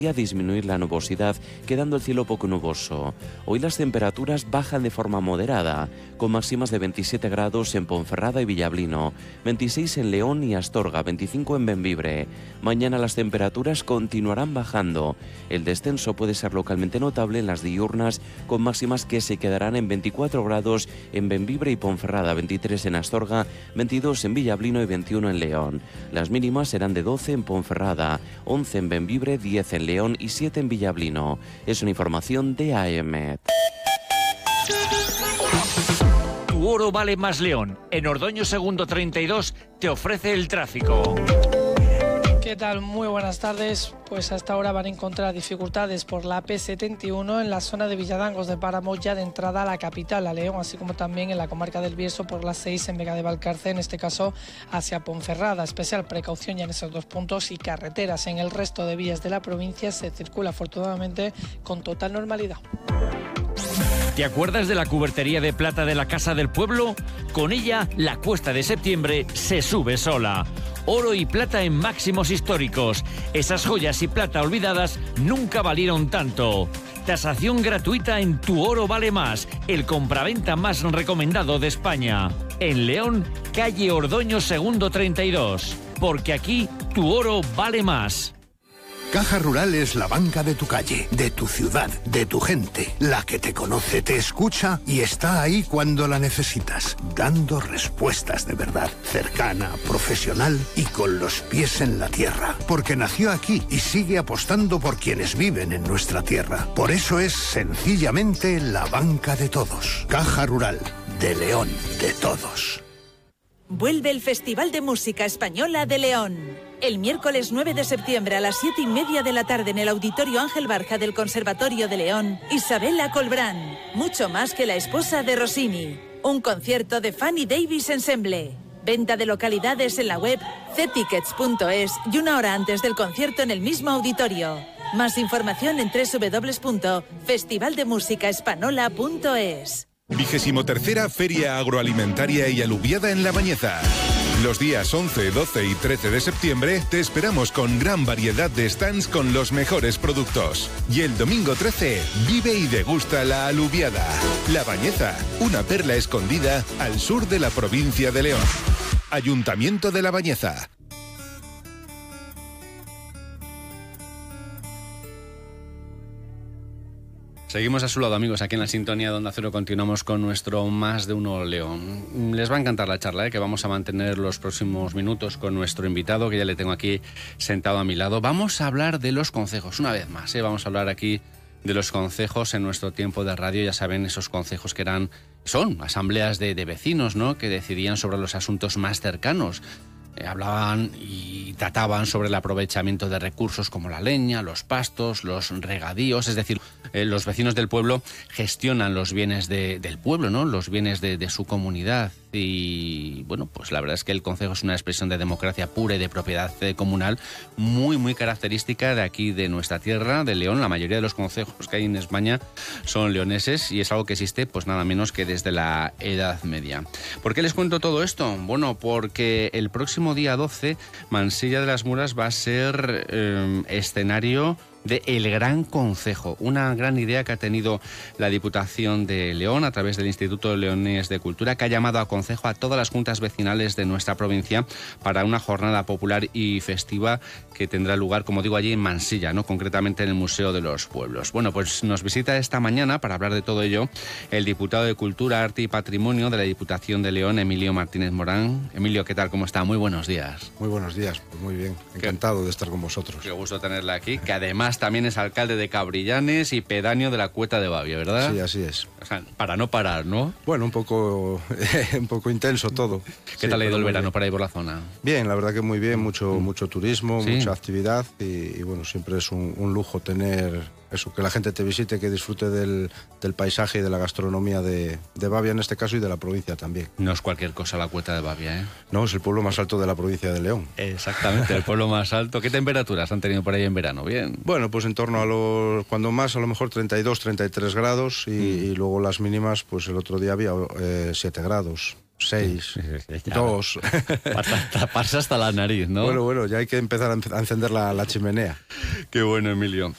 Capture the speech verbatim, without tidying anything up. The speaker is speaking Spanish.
a disminuir la nubosidad, quedando el cielo poco nuboso. Hoy las temperaturas bajan de forma moderada, con máximas de veintisiete grados en Ponferrada y Villablino, veintiséis en León y Astorga, veinticinco en Bembibre. Mañana las temperaturas continuarán bajando. El descenso puede ser localmente notable en las diurnas, con máximas que se quedarán en veinticuatro grados en Bembibre y Ponferrada, veintitrés en Astorga, veintidós en Villablino y veintiuno en León. Las mínimas serán de doce en Ponferrada, once en Bembibre, diez en León León y siete en Villablino. Es una información de A E M E T. Tu oro vale más León. En Ordoño Segundo treinta y dos te ofrece el tráfico. ¿Qué tal? Muy buenas tardes. Pues hasta ahora van a encontrar dificultades por la A P setenta y uno en la zona de Villadangos de Páramo, ya de entrada a la capital, a León, así como también en la comarca del Bierzo por la seis en Vega de Valcarce, en este caso hacia Ponferrada. Especial precaución ya en esos dos puntos y carreteras. En el resto de vías de la provincia se circula afortunadamente con total normalidad. ¿Te acuerdas de la cubertería de plata de la Casa del Pueblo? Con ella, la cuesta de septiembre se sube sola. Oro y plata en máximos históricos. Esas joyas y plata olvidadas nunca valieron tanto. Tasación gratuita en Tu Oro Vale Más, el compraventa más recomendado de España. En León, calle Ordoño Segundo treinta y dos. Porque aquí, tu oro vale más. Caja Rural es la banca de tu calle, de tu ciudad, de tu gente, la que te conoce, te escucha y está ahí cuando la necesitas, dando respuestas de verdad, cercana, profesional y con los pies en la tierra, porque nació aquí y sigue apostando por quienes viven en nuestra tierra. Por eso es sencillamente la banca de todos. Caja Rural, de León, de todos. Vuelve el Festival de Música Española de León. El miércoles nueve de septiembre a las siete y media de la tarde en el Auditorio Ángel Barja del Conservatorio de León, Isabela Colbrán, mucho más que la esposa de Rossini. Un concierto de Fanny Davis Ensemble. Venta de localidades en la web c tickets punto es y una hora antes del concierto en el mismo auditorio. Más información en doble u doble u doble u punto festival de música espanola punto es. Vigésimo tercera Feria Agroalimentaria y Alubiada en La Bañeza. Los días once, doce y trece de septiembre te esperamos con gran variedad de stands con los mejores productos. Y el domingo trece, vive y degusta la alubiada. La Bañeza, una perla escondida al sur de la provincia de León. Ayuntamiento de La Bañeza. Seguimos a su lado, amigos, aquí en la sintonía de Onda Cero. Continuamos con nuestro Más de Uno León. Les va a encantar la charla, ¿eh? que vamos a mantener los próximos minutos con nuestro invitado, que ya le tengo aquí sentado a mi lado. Vamos a hablar de los concejos, una vez más, ¿eh? Vamos a hablar aquí de los concejos en nuestro tiempo de radio. Ya saben, esos concejos que eran, son asambleas de, de vecinos, ¿no?, que decidían sobre los asuntos más cercanos. Eh, hablaban y trataban sobre el aprovechamiento de recursos como la leña, los pastos, los regadíos, es decir, eh, los vecinos del pueblo gestionan los bienes de, del pueblo, ¿no?, los bienes de, de su comunidad. Y bueno, pues la verdad es que el concejo es una expresión de democracia pura y de propiedad eh, comunal muy, muy característica de aquí, de nuestra tierra, de León. La mayoría de los concejos que hay en España son leoneses y es algo que existe pues nada menos que desde la Edad Media. ¿Por qué les cuento todo esto? Bueno, porque el próximo día doce, Mansilla de las Muras va a ser eh, escenario de El Gran Concejo, una gran idea que ha tenido la Diputación de León a través del Instituto Leonés de Cultura, que ha llamado a concejo a todas las juntas vecinales de nuestra provincia para una jornada popular y festiva que tendrá lugar, como digo, allí en Mansilla, ¿no?, concretamente en el Museo de los Pueblos. Bueno, pues nos visita esta mañana para hablar de todo ello el diputado de Cultura, Arte y Patrimonio de la Diputación de León, Emilio Martínez Morán. Emilio, ¿qué tal? ¿Cómo está? Muy buenos días. Muy buenos días, pues muy bien, encantado qué, de estar con vosotros. Qué gusto tenerla aquí, que además también es alcalde de Cabrillanes y pedáneo de la Cueta de Babia, ¿verdad? Sí, así es. O sea, para no parar, ¿no? Bueno, un poco un poco intenso todo. ¿Qué sí, tal ha ido el verano bien por ahí por la zona? Bien, la verdad que muy bien, mucho mm. mucho turismo, ¿sí?, mucha actividad y, y bueno, siempre es un, un lujo tener eso, que la gente te visite, que disfrute del, del paisaje y de la gastronomía de, de Babia en este caso y de la provincia también. No es cualquier cosa la Cueta de Babia, ¿eh? No, es el pueblo más alto de la provincia de León. Exactamente, el pueblo más alto. ¿Qué temperaturas han tenido por ahí en verano? Bien. Bueno, pues en torno a los, cuando más, a lo mejor treinta y dos, treinta y tres grados y, mm. y luego las mínimas, pues el otro día había eh, siete grados. Seis, dos. Para taparse hasta la nariz, ¿no? Bueno, bueno, ya hay que empezar a encender la, la chimenea. Qué bueno, Emilio.